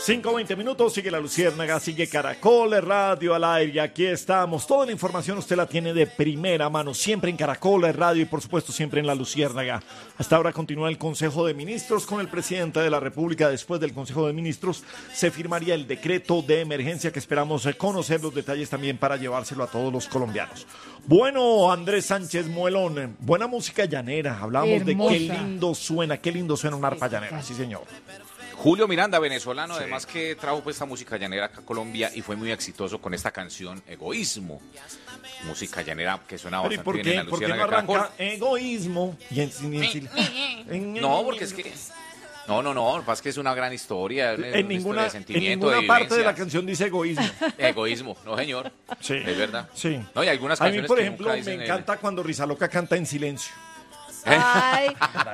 5:20 minutos, sigue La Luciérnaga, sigue Caracol Radio al aire y aquí estamos. Toda la información usted la tiene de primera mano, siempre en Caracol Radio y por supuesto siempre en La Luciérnaga. Hasta ahora continúa el Consejo de Ministros con el presidente de la República. Después del Consejo de Ministros se firmaría el decreto de emergencia que esperamos conocer los detalles también para llevárselo a todos los colombianos. Bueno, Andrés Sánchez Muelón, buena música llanera. Hablamos Hermosa. de qué lindo suena una arpa llanera, sí señor. Julio Miranda, venezolano, además que trajo pues esta música llanera acá a Colombia y fue muy exitoso con esta canción Egoísmo. Música llanera que suena Pero ¿y bastante por bien en qué? la ¿Por qué no Luciérnaga de arranca Caracol. egoísmo? No, porque es que... No, lo que pasa es que es una gran historia, una En ninguna, historia de sentimiento, en ninguna parte de la vivencias. canción dice egoísmo. Egoísmo, no señor, Sí. es verdad. Sí. No, hay algunas A mí, canciones por que ejemplo, nunca me dicen encanta cuando Rizaloca canta en silencio. Ay,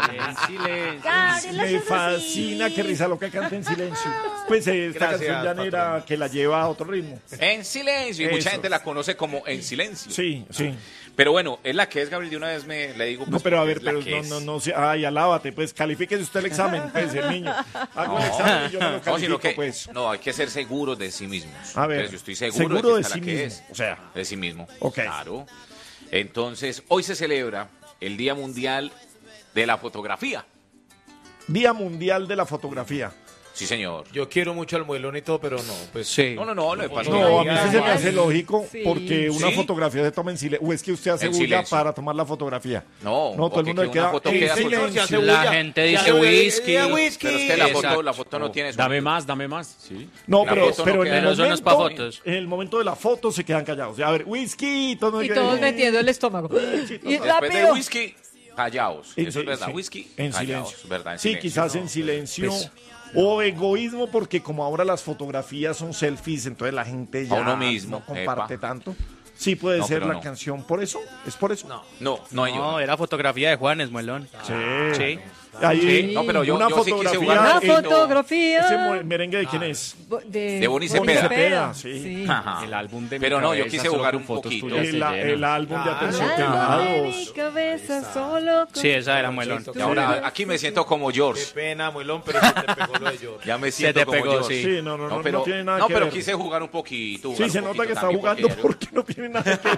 Me fascina que Rizaloca cante en silencio. Pues esta Gracias, canción llanera patrón. que la lleva a otro ritmo. En silencio, y mucha Eso. gente la conoce como En Silencio. Sí, sí. Pero bueno, es la que es, Gabriel, de una vez le digo. No, Pues, pero a porque ver, es la pero que no, es. no, ay, alábate, pues califíquese usted el examen, pues, el niño. Hago el examen y yo me lo No, califico, sino que pues. no, hay que ser seguros de sí mismos. A ver, Entonces, yo estoy seguro, seguro de de que esta sí es la que mismo, es. o sea. De sí mismo. Ok. Claro. Entonces, hoy se celebra el Día Mundial de la Fotografía. Día Mundial de la Fotografía. Sí, señor. Yo quiero mucho al muelón y todo, pero no, pues Sí. No, lo que pasa es que No, a mí sí se me Ay, hace lógico sí. porque una ¿Sí? fotografía se toma en silencio. O es que usted hace En bulla silencio. para tomar la fotografía. No, todo el o que mundo le una queda foto en queda con- silencio. La gente dice whisky. Pero es que la Exacto. foto no tiene Dame más. Sí. No, La pero, foto no pero en queda- el Pero eso no es pa' momento, fotos. en el momento de la foto se quedan callados. A ver, whisky, todo y todos metiendo el estómago. Y Después de rápido. whisky, callaos. Eso Sí, es verdad. sí. Whisky, en callaos. silencio. ¿Verdad? En Sí, silencio. quizás en silencio. Pues, o egoísmo, porque como ahora las fotografías son selfies, entonces la gente ya uno mismo, no comparte epa. tanto. Sí puede No, ser pero la no. canción. ¿Por eso? ¿Es por eso? No, yo. No, era fotografía de Juanes Muelón. Sí. Sí. Ahí, Sí. No, pero yo una sí quise fotografía. jugar Una un poquito. fotografía. ¿Ese merengue de quién es? De Boni Boni Cepeda. Cepeda, sí. Ajá. El álbum de mi Pero no, yo cabeza, quise solo jugar con un fotos poquito. tuyas se llena. El álbum de El Aterciopelados. alma de mi cabeza solo con- Sí, esa era Muelón. Y ahora aquí me siento como qué George. pena, muelón, pero se te pegó lo de George. Ya me Se siento te como pegó, George. sí. Sí, no pero, tiene nada no, que pero ver. quise jugar un poquito. Sí, jugar se un nota poquito que está también, jugando porque- porque no tiene nada que ver.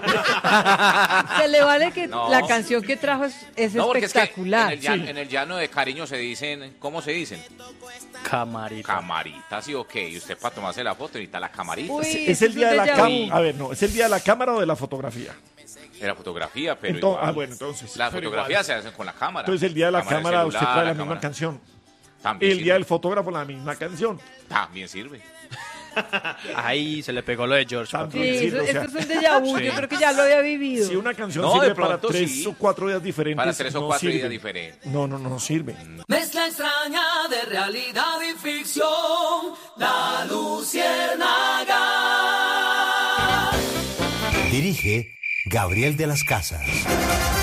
Se le vale que No. la canción que trajo es No, porque espectacular. es que en el llano de cariño se dicen, ¿cómo se dicen? Camarita. Camarita, sí, ok. Y usted para tomarse la foto necesita la camarita. Uy, Es eso el día de un la déjà cámara. vu. A ver, no, es el día de la cámara o de la fotografía. De la fotografía, pero Entonces, igual. entonces. Las fotografías se hacen con la cámara. Entonces el día de la cámara del usted celular, trae la la misma cámara. canción. También El sirve. día del fotógrafo la misma canción. También sirve. Ahí se le pegó lo de George. También. Sí, Sí, eso, o sea, esto es un déjà vu. sí. Yo creo que ya lo había vivido. Si una canción No, sirve de para pronto 3 sí. o 4 días diferentes, Para 3 o no 4 días sirve. diferentes. No sirve. Mezcla extraña de realidad y ficción, La Luciérnaga. Dirige Gabriel de las Casas.